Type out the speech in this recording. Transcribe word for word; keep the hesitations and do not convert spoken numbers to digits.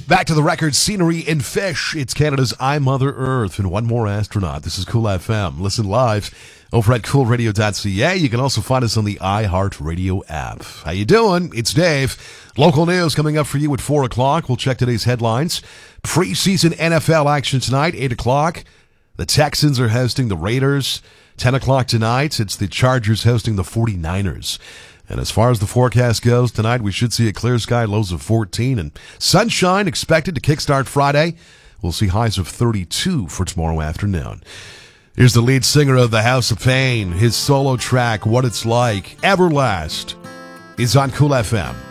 Back to the record, scenery, and fish. It's Canada's I, Mother Earth, and one more astronaut. This is Cool F M. Listen live over at cool radio dot c a. You can also find us on the iHeartRadio app. How you doing? It's Dave. Local news coming up for you at four o'clock. We'll check today's headlines. Preseason N F L action tonight, eight o'clock. The Texans are hosting the Raiders. ten o'clock tonight, it's the Chargers hosting the forty-niners. And as far as the forecast goes, tonight we should see a clear sky, lows of fourteen, and sunshine expected to kickstart Friday. We'll see highs of thirty-two for tomorrow afternoon. Here's the lead singer of the House of Pain. His solo track, What It's Like, Everlast, is on Cool F M.